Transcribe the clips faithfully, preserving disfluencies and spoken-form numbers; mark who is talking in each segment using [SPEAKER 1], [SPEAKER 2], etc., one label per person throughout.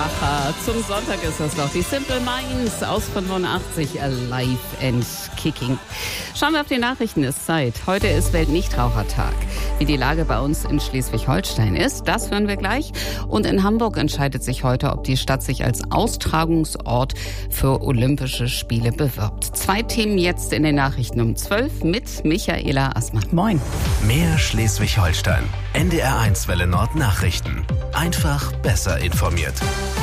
[SPEAKER 1] Haha, zum Sonntag ist das doch. Die Simple Minds aus fünfundachtzig, Alive and Kicking. Schauen wir auf die Nachrichten, ist Zeit. Heute ist Weltnichtrauchertag. Wie die Lage bei uns in Schleswig-Holstein ist, das hören wir gleich. Und in Hamburg entscheidet sich heute, ob die Stadt sich als Austragungsort für Olympische Spiele bewirbt. Zwei Themen jetzt in den Nachrichten um zwölf mit Michaela Assmann.
[SPEAKER 2] Moin.
[SPEAKER 3] Mehr Schleswig-Holstein. N D R eins Welle Nord Nachrichten. Einfach besser informiert.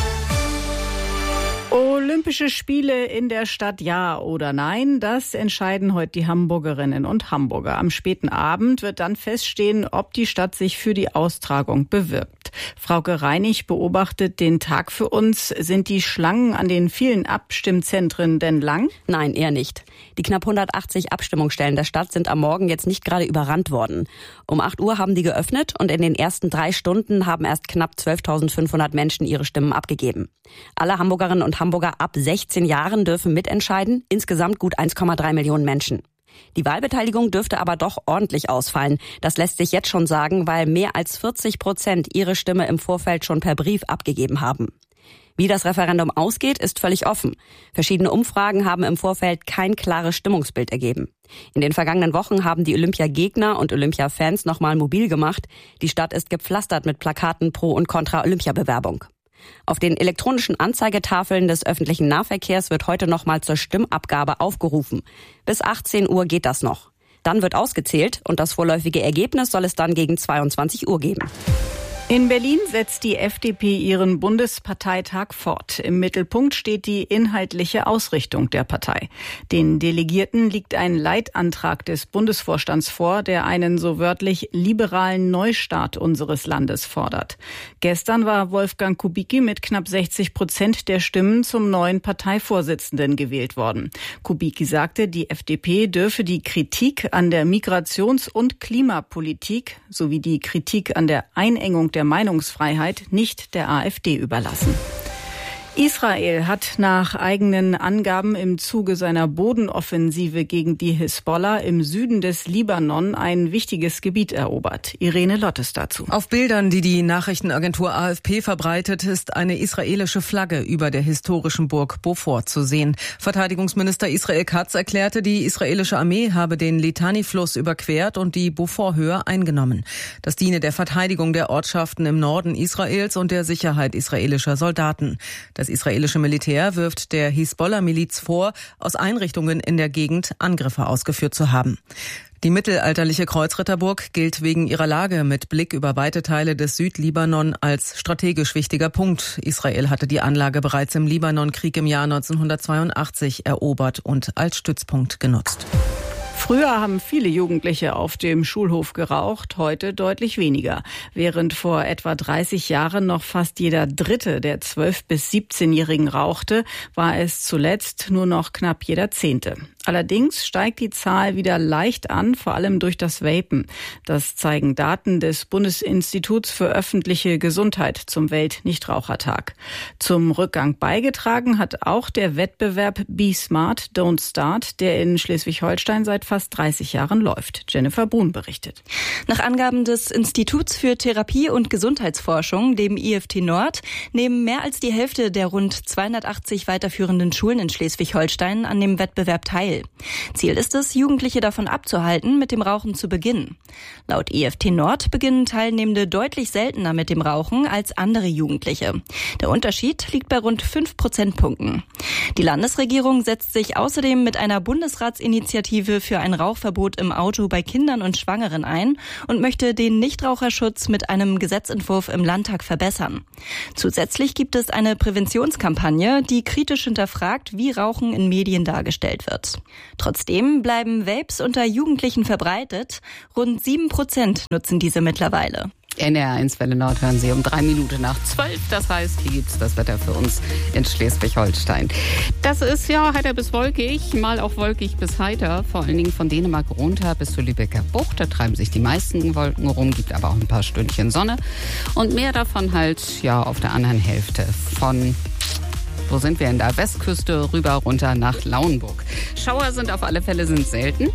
[SPEAKER 2] Olympische Spiele in der Stadt, ja oder nein? Das entscheiden heute die Hamburgerinnen und Hamburger. Am späten Abend wird dann feststehen, ob die Stadt sich für die Austragung bewirbt. Frauke Reinig beobachtet den Tag für uns. Sind die Schlangen an den vielen Abstimmzentren denn lang?
[SPEAKER 4] Nein, eher nicht. Die knapp hundertachtzig Abstimmungsstellen der Stadt sind am Morgen jetzt nicht gerade überrannt worden. Um acht Uhr haben die geöffnet und in den ersten drei Stunden haben erst knapp zwölftausendfünfhundert Menschen ihre Stimmen abgegeben. Alle Hamburgerinnen und Hamburger ab sechzehn Jahren dürfen mitentscheiden, insgesamt gut eins Komma drei Millionen Menschen. Die Wahlbeteiligung dürfte aber doch ordentlich ausfallen. Das lässt sich jetzt schon sagen, weil mehr als vierzig Prozent ihre Stimme im Vorfeld schon per Brief abgegeben haben. Wie das Referendum ausgeht, ist völlig offen. Verschiedene Umfragen haben im Vorfeld kein klares Stimmungsbild ergeben. In den vergangenen Wochen haben die Olympiagegner und Olympia-Fans nochmal mobil gemacht. Die Stadt ist gepflastert mit Plakaten pro und contra Olympiabewerbung. Auf den elektronischen Anzeigetafeln des öffentlichen Nahverkehrs wird heute nochmal zur Stimmabgabe aufgerufen. Bis achtzehn Uhr geht das noch. Dann wird ausgezählt und das vorläufige Ergebnis soll es dann gegen zweiundzwanzig Uhr geben.
[SPEAKER 2] In Berlin setzt die F D P ihren Bundesparteitag fort. Im Mittelpunkt steht die inhaltliche Ausrichtung der Partei. Den Delegierten liegt ein Leitantrag des Bundesvorstands vor, der einen so wörtlich liberalen Neustart unseres Landes fordert. Gestern war Wolfgang Kubicki mit knapp sechzig Prozent der Stimmen zum neuen Parteivorsitzenden gewählt worden. Kubicki sagte, die F D P dürfe die Kritik an der Migrations- und Klimapolitik sowie die Kritik an der Einengung der der Meinungsfreiheit nicht der AfD überlassen. Israel hat nach eigenen Angaben im Zuge seiner Bodenoffensive gegen die Hisbollah im Süden des Libanon ein wichtiges Gebiet erobert. Irene Lottes dazu.
[SPEAKER 5] Auf Bildern, die die Nachrichtenagentur A F P verbreitet, ist eine israelische Flagge über der historischen Burg Beaufort zu sehen. Verteidigungsminister Israel Katz erklärte, die israelische Armee habe den Litani-Fluss überquert und die Beaufort-Höhe eingenommen. Das diene der Verteidigung der Ortschaften im Norden Israels und der Sicherheit israelischer Soldaten. Das Das israelische Militär wirft der Hisbollah-Miliz vor, aus Einrichtungen in der Gegend Angriffe ausgeführt zu haben. Die mittelalterliche Kreuzritterburg gilt wegen ihrer Lage mit Blick über weite Teile des Südlibanon als strategisch wichtiger Punkt. Israel hatte die Anlage bereits im Libanonkrieg im Jahr neunzehnhundertzweiundachtzig erobert und als Stützpunkt genutzt.
[SPEAKER 2] Früher haben viele Jugendliche auf dem Schulhof geraucht, heute deutlich weniger. Während vor etwa dreißig Jahren noch fast jeder Dritte der zwölf- bis siebzehnjährigen rauchte, war es zuletzt nur noch knapp jeder Zehnte. Allerdings steigt die Zahl wieder leicht an, vor allem durch das Vapen. Das zeigen Daten des Bundesinstituts für öffentliche Gesundheit zum Weltnichtrauchertag. Zum Rückgang beigetragen hat auch der Wettbewerb Be Smart, Don't Start, der in Schleswig-Holstein seit fast dreißig Jahren läuft. Jennifer Brun berichtet.
[SPEAKER 6] Nach Angaben des Instituts für Therapie- und Gesundheitsforschung, dem I F T Nord, nehmen mehr als die Hälfte der rund zweihundertachtzig weiterführenden Schulen in Schleswig-Holstein an dem Wettbewerb teil. Ziel ist es, Jugendliche davon abzuhalten, mit dem Rauchen zu beginnen. Laut I F T Nord beginnen Teilnehmende deutlich seltener mit dem Rauchen als andere Jugendliche. Der Unterschied liegt bei rund fünf Prozentpunkten. Die Landesregierung setzt sich außerdem mit einer Bundesratsinitiative für ein Rauchverbot im Auto bei Kindern und Schwangeren ein und möchte den Nichtraucherschutz mit einem Gesetzentwurf im Landtag verbessern. Zusätzlich gibt es eine Präventionskampagne, die kritisch hinterfragt, wie Rauchen in Medien dargestellt wird. Trotzdem bleiben Vapes unter Jugendlichen verbreitet. Rund sieben Prozent nutzen diese mittlerweile.
[SPEAKER 1] N D R eins Welle Nord hören Sie um drei Minuten nach zwölf. Das heißt, hier gibt's das Wetter für uns in Schleswig-Holstein. Das ist ja heiter bis wolkig, mal auch wolkig bis heiter. Vor allen Dingen von Dänemark runter bis zur Lübecker Bucht. Da treiben sich die meisten Wolken rum, gibt aber auch ein paar Stündchen Sonne. Und mehr davon halt ja auf der anderen Hälfte von... Wo sind wir denn da? Westküste rüber runter nach Lauenburg. Schauer sind auf alle Fälle sind selten.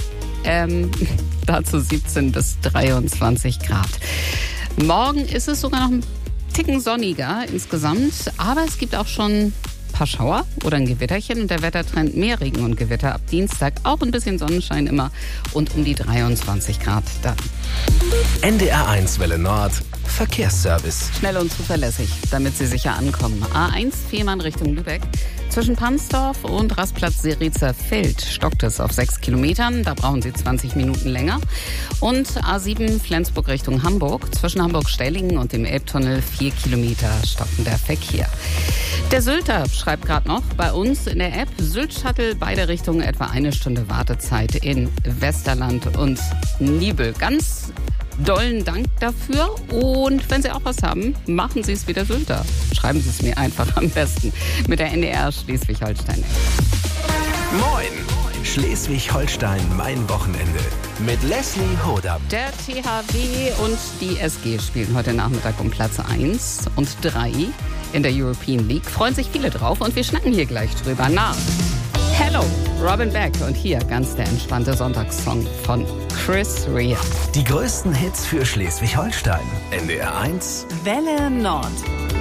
[SPEAKER 1] Ähm, dazu siebzehn bis dreiundzwanzig Grad. Morgen ist es sogar noch ein Ticken sonniger insgesamt, aber es gibt auch schon ein paar Schauer oder ein Gewitterchen und der Wettertrend mehr Regen und Gewitter ab Dienstag. Auch ein bisschen Sonnenschein immer und um die dreiundzwanzig Grad dann.
[SPEAKER 3] N D R eins Welle Nord Verkehrsservice.
[SPEAKER 1] Schnell und zuverlässig, damit Sie sicher ankommen. A eins Fehmarn Richtung Lübeck. Zwischen Pansdorf und Rastplatz Seritzer Feld stockt es auf sechs Kilometern. Da brauchen Sie zwanzig Minuten länger. Und A sieben Flensburg Richtung Hamburg. Zwischen Hamburg-Stellingen und dem Elbtunnel vier Kilometer stockender Verkehr. Der Sylter schreibt gerade noch bei uns in der App Sylt Shuttle, beide Richtungen etwa eine Stunde Wartezeit in Westerland und Nibel. Ganz dollen Dank dafür und wenn Sie auch was haben, machen Sie es wieder Sylter. Schreiben Sie es mir einfach am besten mit der N D R Schleswig-Holstein.
[SPEAKER 3] Moin! Schleswig-Holstein, mein Wochenende. Mit Leslie Hodam.
[SPEAKER 1] Der T H W und die S G spielen heute Nachmittag um Platz eins und drei in der European League. Freuen sich viele drauf und wir schnacken hier gleich drüber nach. Hello, Robin Beck und hier ganz der entspannte Sonntagssong von Chris Rea.
[SPEAKER 3] Die größten Hits für Schleswig-Holstein. N D R eins
[SPEAKER 2] Welle Nord.